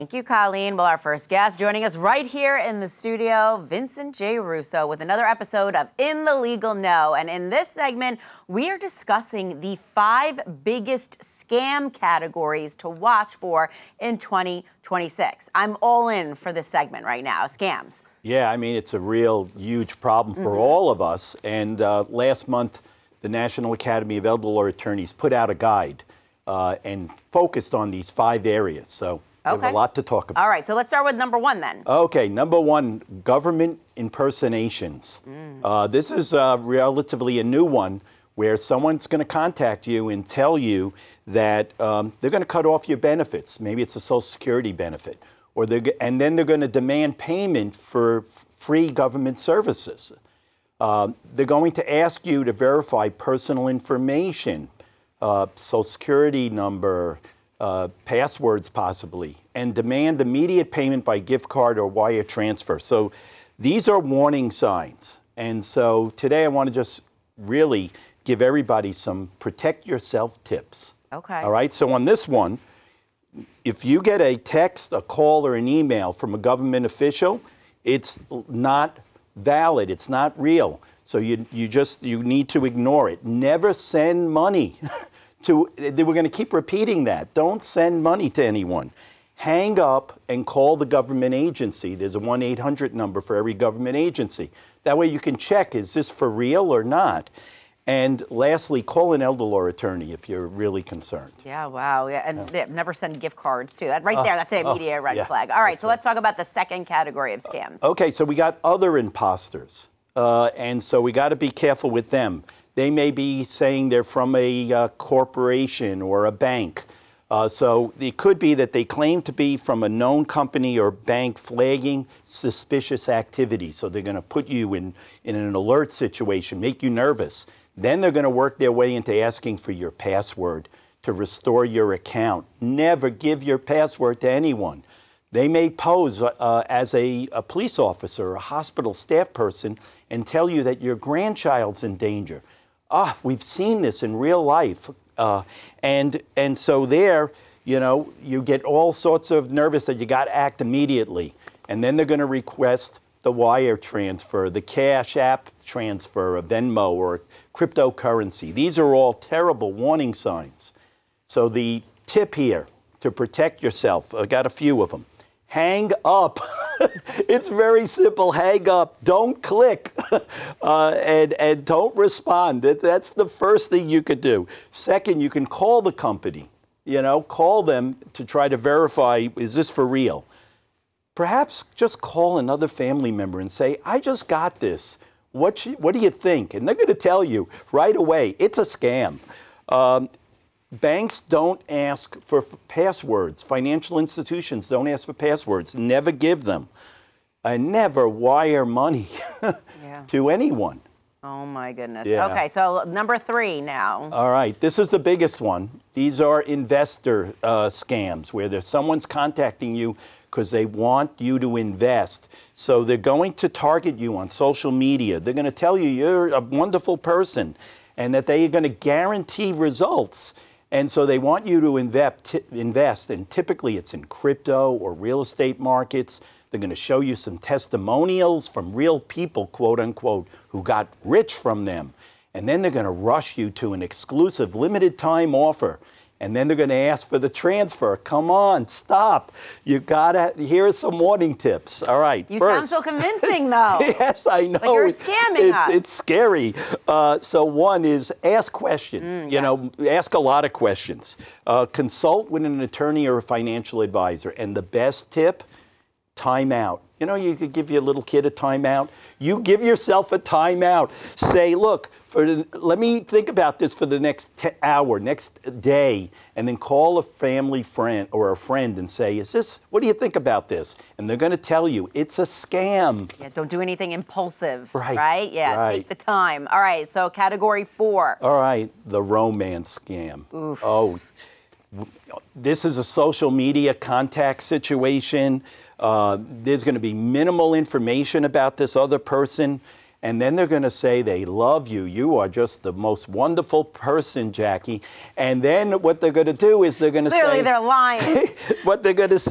Thank you, Colleen. Well, our first guest joining us right here in the studio, Vincent J. Russo, with another episode of In the Legal Know. And in this segment, we are discussing the 5 biggest scam categories to watch for in 2026. I'm all in for this segment right now, scams. Yeah, I mean, it's a real huge problem for all of us. And last month, the National Academy of Elder Law Attorneys put out a guide and focused on these 5 areas. So we have a lot to talk about. All right, so let's start with number 1 then. Okay, number 1, government impersonations. This is relatively a new one where someone's going to contact you and tell you that they're going to cut off your benefits. Maybe it's a Social Security benefit. And then they're going to demand payment for free government services. They're going to ask you to verify personal information, Social Security number, passwords possibly, and demand immediate payment by gift card or wire transfer. So these are warning signs. And so today I want to just really give everybody some protect yourself tips. Okay. All right, so on this one, if you get a text, a call, or an email from a government official, it's not valid, it's not real. So you need to ignore it. Never send money. We're going to keep repeating that. Don't send money to anyone. Hang up and call the government agency. There's a 1-800 number for every government agency. That way you can check, is this for real or not? And lastly, call an elder law attorney if you're really concerned. Yeah, wow. Yeah, and never send gift cards, too. That right there, that's an immediate red flag. All right, so let's talk about the second category of scams. Okay, so we got other imposters. And so we got to be careful with them. They may be saying they're from a corporation or a bank. So it could be that they claim to be from a known company or bank flagging suspicious activity. So they're going to put you in an alert situation, make you nervous. Then they're going to work their way into asking for your password to restore your account. Never give your password to anyone. They may pose as a police officer or a hospital staff person and tell you that your grandchild's in danger. We've seen this in real life. And so there, you get all sorts of nervous that you got to act immediately. And then they're going to request the wire transfer, the Cash App transfer, a Venmo, or cryptocurrency. These are all terrible warning signs. So the tip here to protect yourself, I got a few of them. Hang up. It's very simple. Hang up. Don't click and don't respond. That's the first thing you could do. Second, you can call the company. Call them to try to verify, is this for real? Perhaps just call another family member and say, I just got this. What do you think? And they're going to tell you right away, it's a scam. Banks don't ask for passwords. Financial institutions don't ask for passwords. Never give them. And never wire money to anyone. Oh, my goodness. Yeah. Okay, so number 3 now. All right, this is the biggest one. These are investor scams where someone's contacting you because they want you to invest. So they're going to target you on social media. They're going to tell you you're a wonderful person and that they are going to guarantee results. And so they want you to invest, and typically it's in crypto or real estate markets. They're going to show you some testimonials from real people, quote unquote, who got rich from them. And then they're going to rush you to an exclusive limited time offer. And then they're going to ask for the transfer. Come on, stop. Here are some warning tips. All right. You sound so convincing, though. Yes, I know. Like you're scamming us. It's scary. So one is ask questions. Ask a lot of questions. Consult with an attorney or a financial advisor. And the best tip, time out. You could give your little kid a timeout. You give yourself a timeout. Say, look, let me think about this for the next hour, next day, and then call a family friend or a friend and say, what do you think about this? And they're going to tell you, it's a scam. Yeah, don't do anything impulsive, right? Right? Yeah, right. Take the time. All right, so category 4. All right, the romance scam. Oof. Oh, this is a social media contact situation. There's going to be minimal information about this other person. And then they're going to say they love you. You are just the most wonderful person, Jackie. And then what they're going to do is they're going to say... Clearly they're lying. What they're going to